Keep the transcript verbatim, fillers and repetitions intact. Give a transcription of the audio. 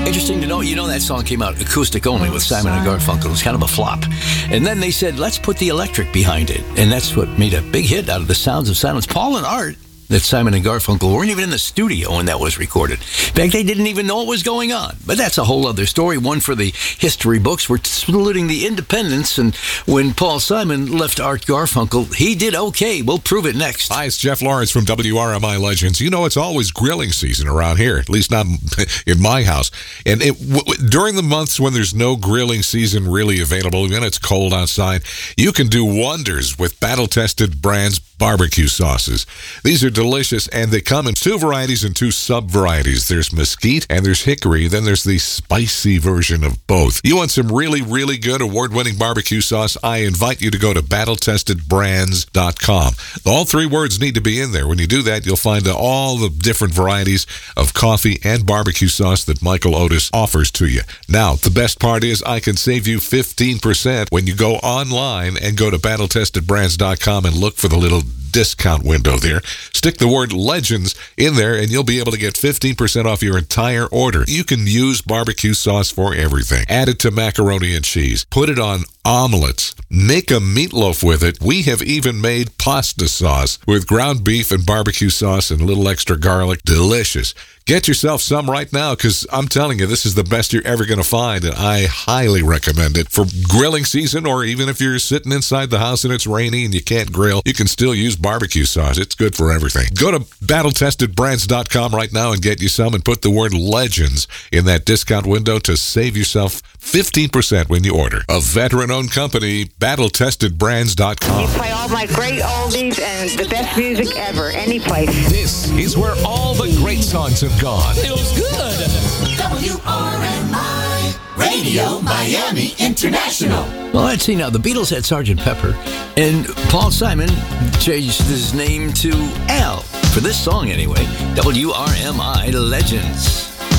Interesting to know, you know that song came out acoustic only with Simon and Garfunkel. It was kind of a flop. And then they said, let's put the electric behind it. And that's what made a big hit out of the Sounds of Silence. Paul and Art, that Simon and Garfunkel weren't even in the studio when that was recorded. In fact, they didn't even know what was going on. But that's a whole other story, one for the history books. We're saluting the independence, and when Paul Simon left Art Garfunkel, he did okay. We'll prove it next. Hi, it's Jeff Lawrence from W R M I Legends. You know, it's always grilling season around here, at least not in my house. And it, w- during the months when there's no grilling season really available, when it's cold outside, you can do wonders with battle-tested brands barbecue sauces. These are delicious, and they come in two varieties and two sub-varieties. There's mesquite and there's hickory. Then there's the spicy version of both. You want some really, really good award-winning barbecue sauce? I invite you to go to battle tested brands dot com. All three words need to be in there. When you do that, you'll find all the different varieties of coffee and barbecue sauce that Michael Otis offers to you. Now, the best part is I can save you fifteen percent when you go online and go to battle tested brands dot com and look for the little discount window there. Stick the word Legends in there and you'll be able to get fifteen percent off your entire order. You can use barbecue sauce for everything. Add it to macaroni and cheese. Put it on omelets. Make a meatloaf with it. We have even made pasta sauce with ground beef and barbecue sauce and a little extra garlic. Delicious. Get yourself some right now, because I'm telling you, this is the best you're ever going to find, and I highly recommend it for grilling season, or even if you're sitting inside the house and it's rainy and you can't grill, you can still use barbecue sauce. It's good for everything. Go to battle tested brands dot com right now and get you some, and put the word Legends in that discount window to save yourself fifteen percent when you order. A veteran-owned company, battle tested brands dot com. You play all my great oldies and the best music ever, any place. This is where all the great songs have gone. Feels good. W R M I Radio Miami International. Well, let's see now. The Beatles had Sergeant Pepper, and Paul Simon changed his name to Al, for this song anyway. W R M I Legends.